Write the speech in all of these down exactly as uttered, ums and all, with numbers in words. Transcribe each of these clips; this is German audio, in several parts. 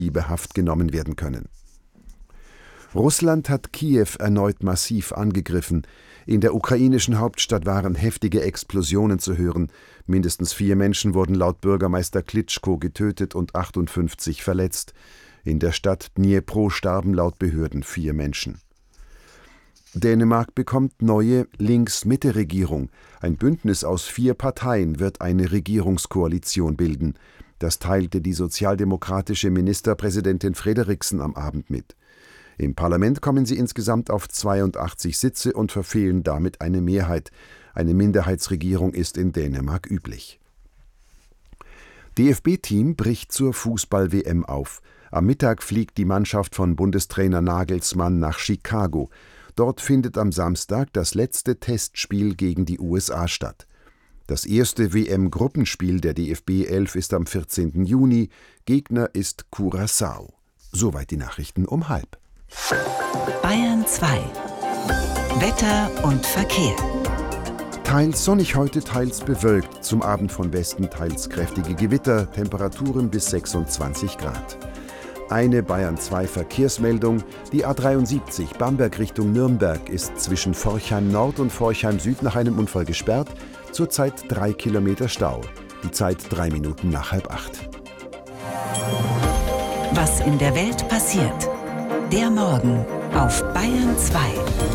Behaft genommen werden können. Russland hat Kiew erneut massiv angegriffen. In der ukrainischen Hauptstadt waren heftige Explosionen zu hören. Mindestens vier Menschen wurden laut Bürgermeister Klitschko getötet und achtundfünfzig verletzt. In der Stadt Dnipro starben laut Behörden vier Menschen. Dänemark bekommt neue Links-Mitte-Regierung. Ein Bündnis aus vier Parteien wird eine Regierungskoalition bilden. Das teilte die sozialdemokratische Ministerpräsidentin Frederiksen am Abend mit. Im Parlament kommen sie insgesamt auf zweiundachtzig Sitze und verfehlen damit eine Mehrheit. Eine Minderheitsregierung ist in Dänemark üblich. D F B-Team bricht zur Fußball-W M auf. Am Mittag fliegt die Mannschaft von Bundestrainer Nagelsmann nach Chicago. Dort findet am Samstag das letzte Testspiel gegen die U S A statt. Das erste W M-Gruppenspiel der D F B elf ist am vierzehnten Juni. Gegner ist Curaçao. Soweit die Nachrichten um halb. Bayern zwei. Wetter und Verkehr. Teils sonnig heute, teils bewölkt. Zum Abend von Westen teils kräftige Gewitter, Temperaturen bis sechsundzwanzig Grad. Eine Bayern zwei Verkehrsmeldung. Die A dreiundsiebzig Bamberg Richtung Nürnberg ist zwischen Forchheim Nord und Forchheim Süd nach einem Unfall gesperrt. Zurzeit drei Kilometer Stau. Die Zeit drei Minuten nach halb acht. Was in der Welt passiert. Der Morgen auf Bayern zwei.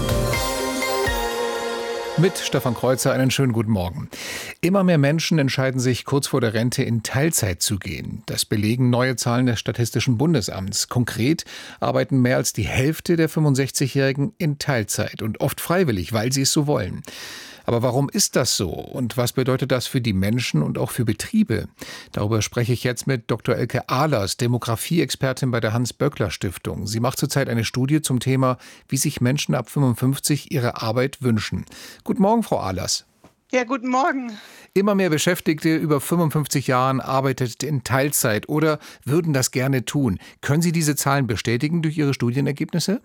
Mit Stefan Kreuzer einen schönen guten Morgen. Immer mehr Menschen entscheiden sich, kurz vor der Rente in Teilzeit zu gehen. Das belegen neue Zahlen des Statistischen Bundesamts. Konkret arbeiten mehr als die Hälfte der fünfundsechzigjährigen in Teilzeit und oft freiwillig, weil sie es so wollen. Aber warum ist das so und was bedeutet das für die Menschen und auch für Betriebe? Darüber spreche ich jetzt mit Doktor Elke Ahlers, Demografie-Expertin bei der Hans-Böckler-Stiftung. Sie macht zurzeit eine Studie zum Thema, wie sich Menschen ab fünfundfünfzig ihre Arbeit wünschen. Guten Morgen, Frau Ahlers. Ja, guten Morgen. Immer mehr Beschäftigte über fünfundfünfzig Jahren arbeitet in Teilzeit oder würden das gerne tun. Können Sie diese Zahlen bestätigen durch Ihre Studienergebnisse?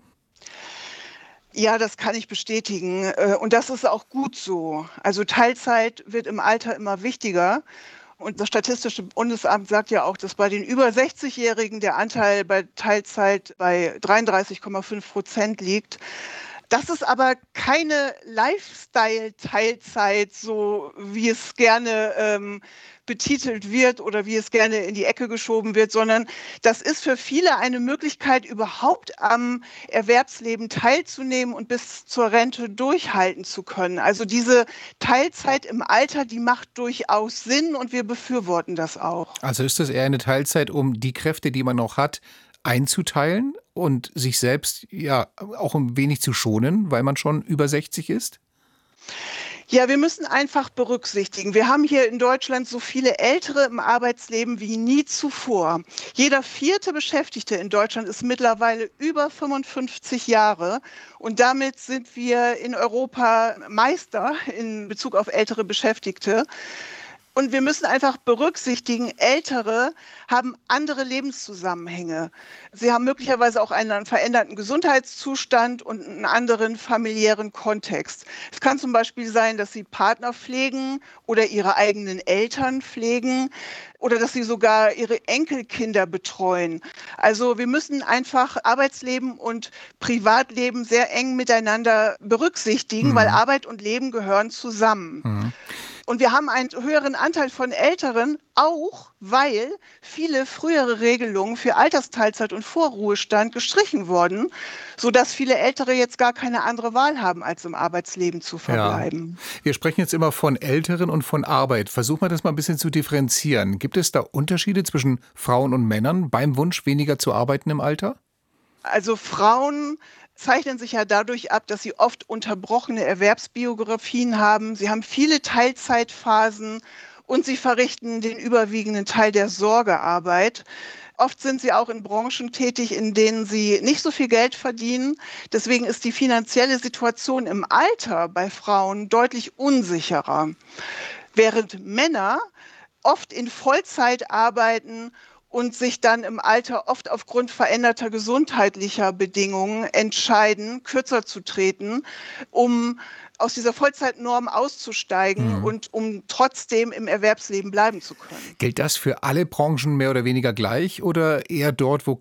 Ja, das kann ich bestätigen. Und das ist auch gut so. Also Teilzeit wird im Alter immer wichtiger. Und das Statistische Bundesamt sagt ja auch, dass bei den über sechzigjährigen der Anteil bei Teilzeit bei dreiunddreißig Komma fünf Prozent liegt. Das ist aber keine Lifestyle-Teilzeit, so wie es gerne ähm, betitelt wird oder wie es gerne in die Ecke geschoben wird, sondern das ist für viele eine Möglichkeit, überhaupt am Erwerbsleben teilzunehmen und bis zur Rente durchhalten zu können. Also diese Teilzeit im Alter, die macht durchaus Sinn und wir befürworten das auch. Also ist das eher eine Teilzeit, um die Kräfte, die man noch hat, einzuteilen und sich selbst ja auch ein wenig zu schonen, weil man schon über sechzig ist? Ja, wir müssen einfach berücksichtigen, wir haben hier in Deutschland so viele Ältere im Arbeitsleben wie nie zuvor. Jeder vierte Beschäftigte in Deutschland ist mittlerweile über fünfundfünfzig Jahre und damit sind wir in Europa Meister in Bezug auf ältere Beschäftigte. Und wir müssen einfach berücksichtigen, Ältere haben andere Lebenszusammenhänge. Sie haben möglicherweise auch einen veränderten Gesundheitszustand und einen anderen familiären Kontext. Es kann zum Beispiel sein, dass sie Partner pflegen oder ihre eigenen Eltern pflegen oder dass sie sogar ihre Enkelkinder betreuen. Also wir müssen einfach Arbeitsleben und Privatleben sehr eng miteinander berücksichtigen, mhm. weil Arbeit und Leben gehören zusammen. Mhm. Und wir haben einen höheren Anteil von Älteren, auch weil viele frühere Regelungen für Altersteilzeit und Vorruhestand gestrichen wurden, sodass viele Ältere jetzt gar keine andere Wahl haben, als im Arbeitsleben zu verbleiben. Ja. Wir sprechen jetzt immer von Älteren und von Arbeit. Versuchen wir das mal ein bisschen zu differenzieren. Gibt es da Unterschiede zwischen Frauen und Männern beim Wunsch, weniger zu arbeiten im Alter? Also Frauen zeichnen sich ja dadurch ab, dass sie oft unterbrochene Erwerbsbiografien haben. Sie haben viele Teilzeitphasen und sie verrichten den überwiegenden Teil der Sorgearbeit. Oft sind sie auch in Branchen tätig, in denen sie nicht so viel Geld verdienen. Deswegen ist die finanzielle Situation im Alter bei Frauen deutlich unsicherer. Während Männer oft in Vollzeit arbeiten und sich dann im Alter oft aufgrund veränderter gesundheitlicher Bedingungen entscheiden, kürzer zu treten, um aus dieser Vollzeitnorm auszusteigen Mhm. und um trotzdem im Erwerbsleben bleiben zu können. Gilt das für alle Branchen mehr oder weniger gleich oder eher dort, wo